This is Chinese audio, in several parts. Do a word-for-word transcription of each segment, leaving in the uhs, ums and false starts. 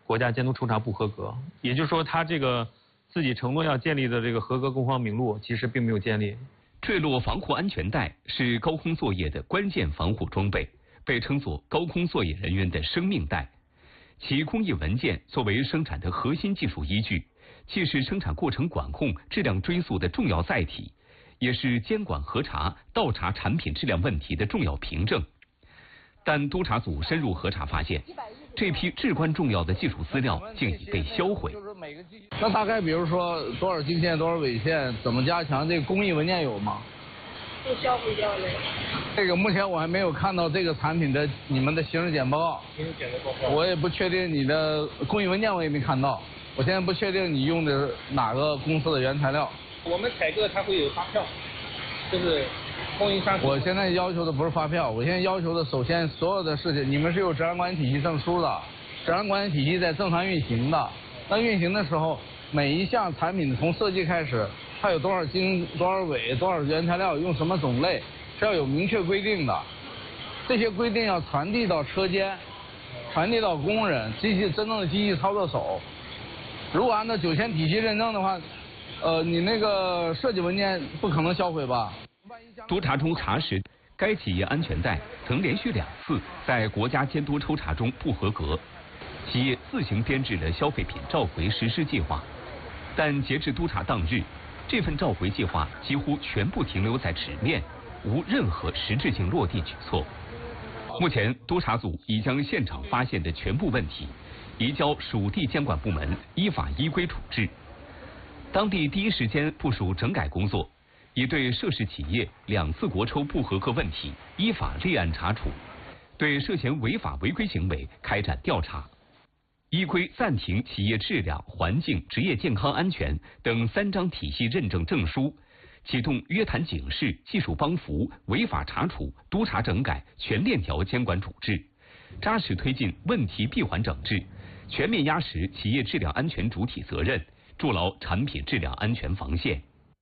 国家监督抽查不合格，也就是说，他这个自己承诺要建立的这个合格工方名录，其实并没有建立。 坠落防护安全带是高空作业的关键防护装备，被称作高空作业人员的生命带。其工艺文件作为生产的核心技术依据，既是生产过程管控、质量追溯的重要载体，也是监管核查、倒查产品质量问题的重要凭证。但督查组深入核查发现，这批至关重要的技术资料竟已被销毁。 那大概比如说多少经线、多少纬线，怎么加强？这个工艺文件有吗？ 都销毁掉了。 这个目前我还没有看到这个产品的你们的行驶检报告。 行驶检测报告。 我也不确定你的工艺文件，我也没看到。我现在不确定你用的哪个公司的原材料。 我们采购它会有发票，就是供应商。 我现在要求的不是发票，我现在要求的首先所有的事情，你们是有治安管理体系证书的，治安管理体系在正常运行的。那运行的时候，每一项产品从设计开始，它有多少经、多少纬、多少原材料，用什么种类，是要有明确规定的。这些规定要传递到车间，传递到工人、机器真正的机器操作手。如果按照九千体系认证的话，呃，你那个设计文件不可能销毁吧？ 督查中查实，该企业安全带曾连续两次在国家监督抽查中不合格，企业自行编制了消费品召回实施计划，但截至督查当日，这份召回计划几乎全部停留在纸面，无任何实质性落地举措。目前，督查组已将现场发现的全部问题移交属地监管部门依法依规处置。当地第一时间部署整改工作，已对涉事企业两次国抽不合格问题依法立案查处，对涉嫌违法违规行为开展调查，依规暂停企业质量、环境、职业健康安全等三张体系认证证书，启动约谈警示、技术帮扶、违法查处、督查整改全链条监管处置，扎实推进问题闭环整治，全面压实企业质量安全主体责任，筑牢产品质量安全防线。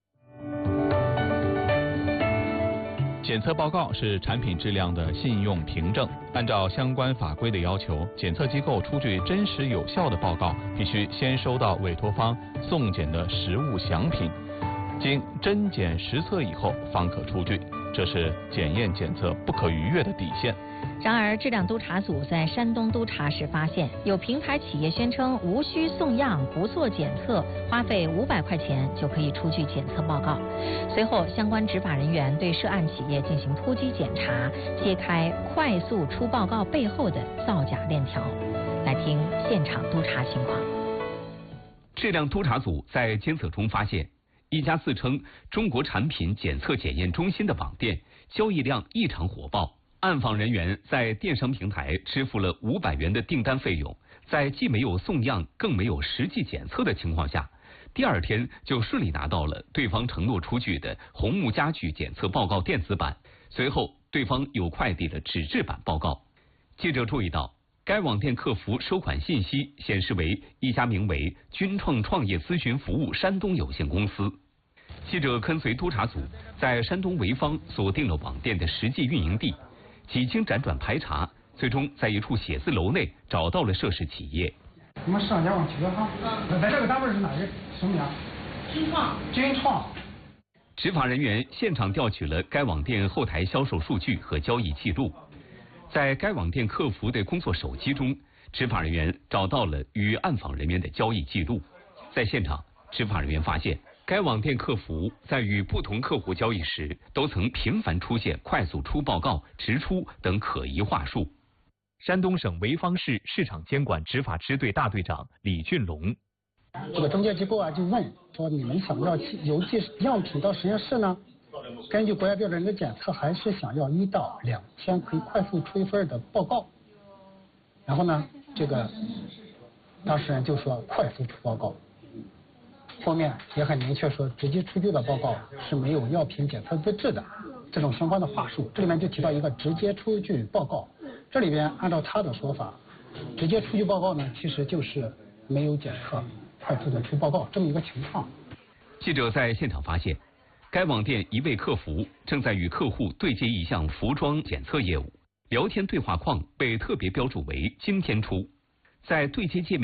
检测报告是产品质量的信用凭证，按照相关法规的要求，检测机构出具真实有效的报告，必须先收到委托方送检的实物详品，经真检实测以后方可出具，这是检验检测不可逾越的底线。 然而，质量督查组在山东督查时发现，有平台企业宣称无需送样、不做检测，花费五百块钱就可以出具检测报告。随后，相关执法人员对涉案企业进行突击检查，揭开快速出报告背后的造假链条。来听现场督查情况。 质量督查组在监测中发现，一家自称中国产品检测检验中心的网店交易量异常火爆。暗访人员在电商平台支付了五百元的订单费用，在既没有送样更没有实际检测的情况下，第二天就顺利拿到了对方承诺出具的红木家具检测报告电子版，随后对方又快递了纸质版报告。记者注意到，该网店客服收款信息显示为一家名为君创创业咨询服务山东有限公司。记者跟随督查组在山东潍坊锁定了网店的实际运营地，几经辗转排查，最终在一处写字楼内找到了涉事企业。 我们上家网取得哈，嗯，在这个单位是哪个什么呀？ 君创。 君创。 执法人员现场调取了该网店后台销售数据和交易记录，在该网店客服的工作手机中，执法人员找到了与暗访人员的交易记录。在现场，执法人员发现，该网店客服在与不同客户交易时，都曾频繁出现快速出报告、直出等可疑话术。 山东省潍坊市市场监管执法支队大队长李俊龙： 这个中介机构啊，就问说，你们想要邮寄样品到实验室呢？根据国家标准的检测，还是想要一到两天可以快速出一份的报告？然后呢，这个当事人就说快速出报告。后面也很明确说，直接出具的报告是没有药品检测资质的，这种相关的话术。这里面就提到一个直接出具报告，这里边按照他的说法，直接出具报告呢，其实就是没有检测，快速的出报告这么一个情况。 记者在现场发现，该网店一位客服正在与客户对接一项服装检测业务，聊天对话框被特别标注为今天出，在对接界面